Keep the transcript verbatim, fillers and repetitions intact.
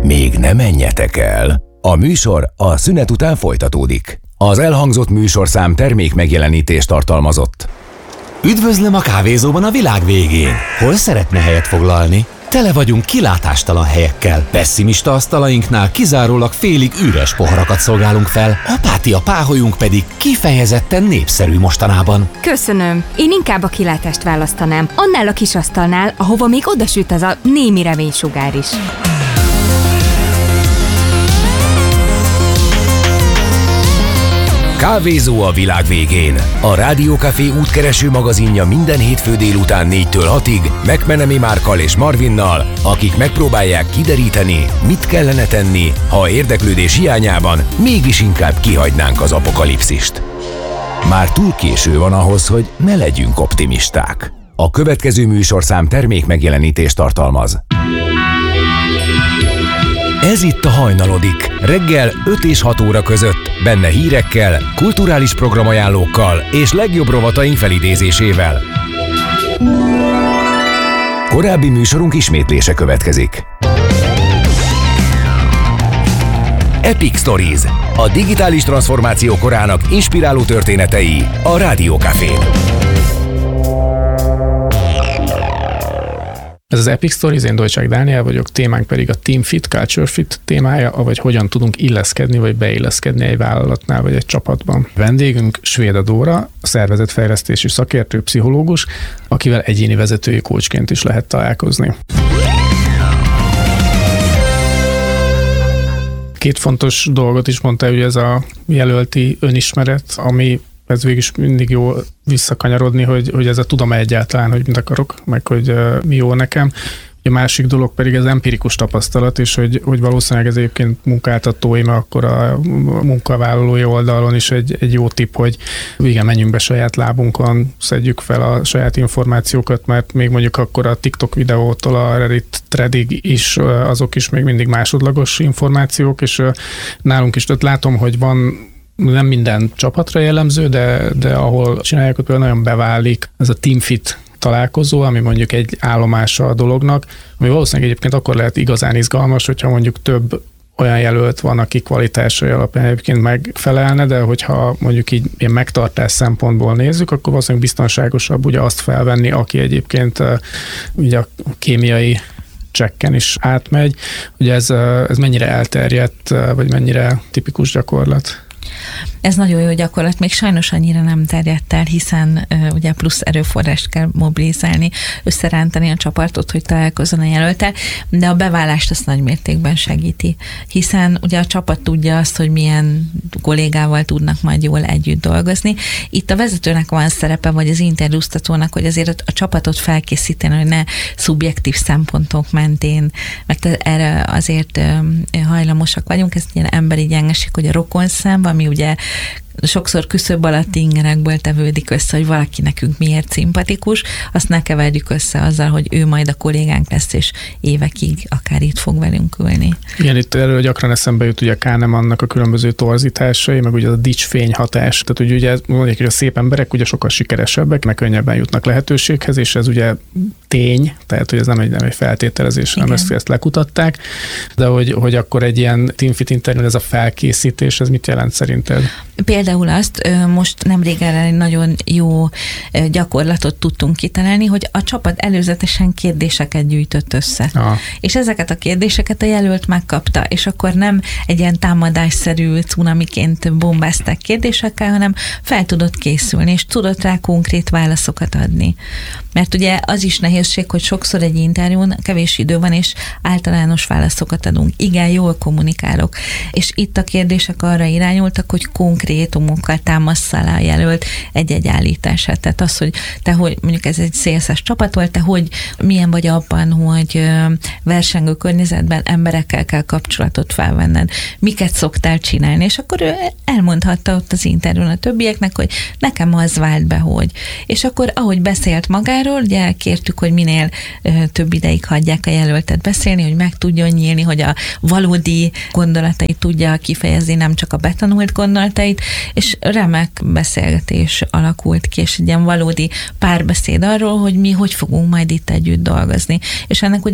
Még ne menjetek el! A műsor a szünet után folytatódik. Az elhangzott műsorszám termék megjelenítést tartalmazott. Üdvözlöm a kávézóban a világ végén! Hol szeretne helyet foglalni? Tele vagyunk kilátástalan helyekkel. Pessimista asztalainknál kizárólag félig üres poharakat szolgálunk fel, apátia páholyunk pedig kifejezetten népszerű mostanában. Köszönöm. Én inkább a kilátást választanám. Annál a kis asztalnál, ahova még odasüt az a némi reménysugár is. Kávézó a világ végén. A Rádió Café útkereső magazinja minden hétfő délután négytől hatig McMenemy Márkkal és Marvinnal, akik megpróbálják kideríteni, mit kellene tenni, ha érdeklődés hiányában mégis inkább kihagynánk az apokalipszist. Már túl késő van ahhoz, hogy ne legyünk optimisták. A következő műsorszám termék megjelenítést tartalmaz. Ez itt a Hajnalodik. Reggel öt és hat óra között, benne hírekkel, kulturális programajánlókkal és legjobb rovataink felidézésével. Korábbi műsorunk ismétlése következik. Epic Stories. A digitális transformáció korának inspiráló történetei a Rádió Cafén. Ez az Epic Stories, én Dolcsák Dániel vagyok, témánk pedig a Team Fit, Culture Fit témája, avagy hogyan tudunk illeszkedni, vagy beilleszkedni egy vállalatnál, vagy egy csapatban. Vendégünk Svéda Dóra, szervezetfejlesztési szakértő, pszichológus, akivel egyéni vezetői coachként is lehet találkozni. Két fontos dolgot is mondta, hogy ez a jelölti önismeret, ami ez végig is mindig jó visszakanyarodni, hogy, hogy ez a tudom egyáltalán, hogy mit akarok, meg hogy uh, mi jó nekem. A másik dolog pedig az empirikus tapasztalat, és hogy, hogy valószínűleg ez egyébként munkáltatói, mert akkor a munkavállalói oldalon is egy, egy jó tipp, hogy igen, menjünk be saját lábunkon, szedjük fel a saját információkat, mert még mondjuk akkor a TikTok videótól a Reddit threadig is, azok is még mindig másodlagos információk, és nálunk is tehát látom, hogy van nem minden csapatra jellemző, de, de ahol csinálják, hogy például nagyon beválik ez a Team Fit találkozó, ami mondjuk egy állomása a dolognak, ami valószínűleg egyébként akkor lehet igazán izgalmas, hogyha mondjuk több olyan jelölt van, aki kvalitásai alapján egyébként megfelelne, de hogyha mondjuk így ilyen megtartás szempontból nézzük, akkor valószínűleg biztonságosabb ugye azt felvenni, aki egyébként ugye a kémiai csekken is átmegy. Ugye ez, ez mennyire elterjedt, vagy mennyire tipikus gyakorlat? Ez nagyon jó gyakorlat, még sajnos annyira nem terjedt el, hiszen uh, ugye plusz erőforrást kell mobilizálni, összerántani a csapatot, hogy találkozzon a jelöltel, de a beválást azt nagy mértékben segíti, hiszen ugye a csapat tudja azt, hogy milyen kollégával tudnak majd jól együtt dolgozni. Itt a vezetőnek van szerepe, vagy az interjúztatónak, hogy azért a csapatot felkészíteni, hogy ne szubjektív szempontok mentén, mert erre azért um, hajlamosak vagyunk, ez ilyen emberi gyengeség, hogy a rokonszám, ami ugye sokszor küszöb alatti ingerekből tevődik össze, hogy valaki nekünk miért szimpatikus, azt ne keverjük össze azzal, hogy ő majd a kollégánk lesz, és évekig akár itt fog velünk ülni. Igen, itt erről gyakran eszembe jut ugye Kahnemannak a különböző torzításai, meg ugye a dicsfény hatás. Tehát hogy ugye mondják, hogy a szép emberek ugye sokkal sikeresebbek, meg könnyebben jutnak lehetőséghez, és ez ugye tény, tehát hogy ez nem egy, nem egy feltételezés, hanem ezt, ezt lekutatták, de hogy, hogy akkor egy ilyen Teamfit internet, ez a felkészítés, ez mit jelent szerinted? Például azt, most nemrég egy nagyon jó gyakorlatot tudtunk kitalálni, hogy a csapat előzetesen kérdéseket gyűjtött össze. Aha. És ezeket a kérdéseket a jelölt megkapta, és akkor nem egy ilyen támadásszerű cunamiként bombázták kérdésekkel, hanem fel tudott készülni, és tudott rá konkrét válaszokat adni. Mert ugye az is nehézség, hogy sokszor egy interjún kevés idő van, és általános válaszokat adunk. Igen, jól kommunikálok. És itt a kérdések arra irányultak, hogy konkrétumokkal támassza alá a jelölt egy-egy állítását. Tehát az, hogy te, hogy mondjuk ez egy szélszes csapat volt, te hogy milyen vagy abban, hogy versengő környezetben emberekkel kell kapcsolatot felvenned, miket szoktál csinálni, és akkor ő elmondhatta ott az interjún a többieknek, hogy nekem az vált be, hogy. És akkor ahogy beszélt magáról, ugye kértük, hogy minél több ideig hagyják a jelöltet beszélni, hogy meg tudjon nyílni, hogy a valódi gondolatait tudja kifejezni, nem csak a betanult gondolatait, és remek beszélgetés alakult ki, és egy ilyen valódi párbeszéd arról, hogy mi hogy fogunk majd itt együtt dolgozni. És ennek ugye